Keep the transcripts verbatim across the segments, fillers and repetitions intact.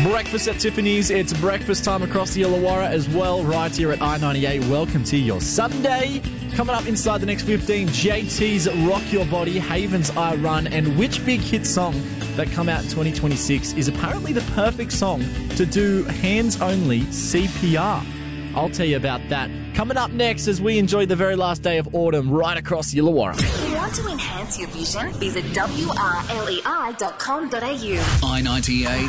Breakfast at Tiffany's. It's breakfast time across the Illawarra as well, right here at I ninety-eight. Welcome to your Sunday. Coming up inside the next fifteen, J T's Rock Your Body, Haven's I Run, and which big hit song that come out in twenty twenty-six is apparently the perfect song to do hands-only C P R. I'll tell you about that coming up next as we enjoy the very last day of autumn right across the Illawarra. Want to enhance your vision? Visit W R L E I dot com dot A U. I ninety-eight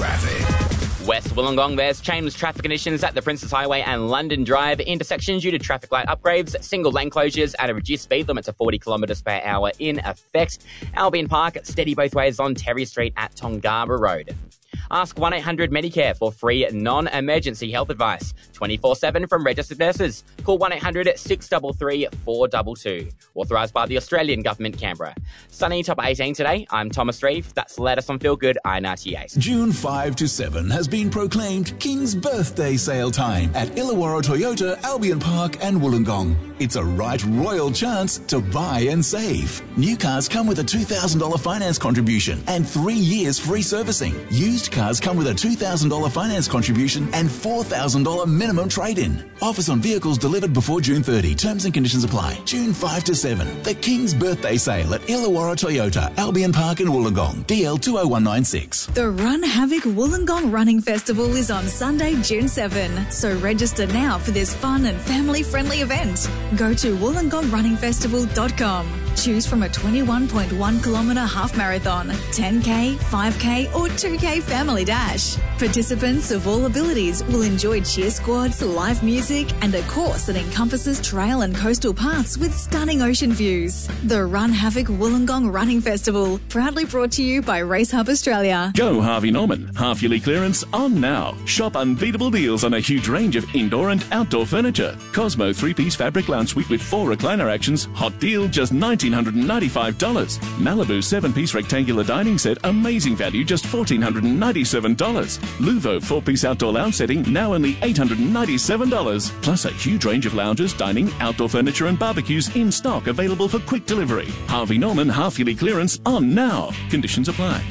Traffic. West Wollongong, there's changed traffic conditions at the Princes Highway and London Drive intersection due to traffic light upgrades. Single lane closures at a reduced speed limit to forty kilometres per hour in effect. Albion Park, steady both ways on Terry Street at Tongara Road. Ask one eight hundred Medicare for free non-emergency health advice. twenty-four seven from registered nurses. Call one eight hundred six three three four two two. Authorised by the Australian Government, Canberra. Sunny, top eighteen today. I'm Thomas Reeve. That's the latest on Feel Good, I ninety-eight. June fifth to seventh has been proclaimed King's Birthday Sale Time at Illawarra Toyota, Albion Park and Wollongong. It's a right royal chance to buy and save. New cars come with a two thousand dollars finance contribution and three years free servicing. Used cars come with a two thousand dollars finance contribution and four thousand dollars minimum trade-in. Offers on vehicles delivered before June thirtieth. Terms and conditions apply. June fifth to seventh. The King's Birthday Sale at Illawarra Toyota, Albion Park and Wollongong. D L two oh one nine six. The Run Havoc Wollongong Running Festival is on Sunday, June seventh. So register now for this fun and family-friendly event. Go to wollongong running festival dot com. Choose from a twenty-one point one kilometre half marathon, ten K, five K or two K family dash. Participants of all abilities will enjoy cheer squads, live music and a course that encompasses trail and coastal paths with stunning ocean views. The Run Havoc Wollongong Running Festival, proudly brought to you by Race Hub Australia. Go Harvey Norman. Half yearly clearance on now. Shop unbeatable deals on a huge range of indoor and outdoor furniture. Cosmo three-piece fabric lounge suite with four recliner actions. Hot deal, just one thousand nine hundred ninety-five dollars. Malibu seven-piece rectangular dining set. Amazing value, just one thousand four hundred ninety-seven dollars. Luvo four-piece outdoor lounge setting. Now only eight hundred ninety-seven dollars. Plus a huge range of lounges, dining, outdoor furniture and barbecues in stock, available for quick delivery. Harvey Norman half yearly clearance on now. Conditions apply.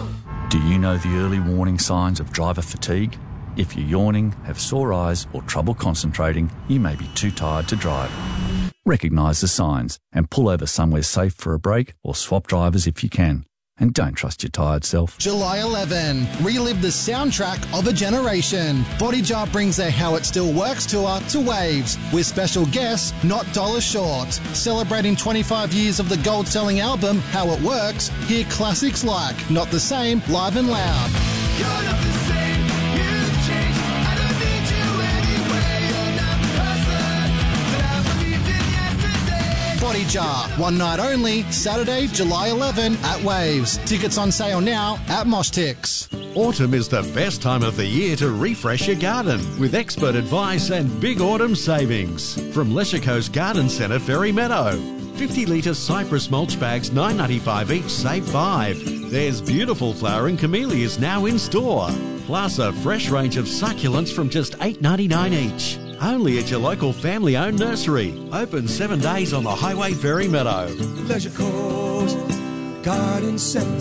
Do you know the early warning signs of driver fatigue? If you're yawning, have sore eyes or trouble concentrating, you may be too tired to drive. Recognise the signs and pull over somewhere safe for a break or swap drivers if you can. And don't trust your tired self. July eleventh. Relive the soundtrack of a generation. Body Jar brings their How It Still Works tour to Waves with special guests not dollars short. Celebrating twenty-five years of the gold-selling album How It Works, hear classics like Not the Same, Live and Loud. You're not the same, you've changed. I don't need you anyway. You're not the person that I believed in yesterday. Body Jar, one night only, Saturday, July eleventh at Waves. Tickets on sale now at Moshtix. Autumn is the best time of the year to refresh your garden with expert advice and big autumn savings. From Lesher Coast Garden Centre, Ferry Meadow. fifty litre cypress mulch bags, nine ninety-five each, save five. There's beautiful flowering camellias now in store. Plus a fresh range of succulents from just eight ninety-nine each. Only at your local family-owned nursery. Open seven days on the Highway, Ferry Meadow. Leisure Coast Garden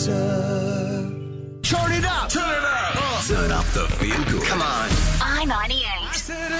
Centre. Turn it up! Turn it up! Turn up the feel good. Come on. I ninety-eight.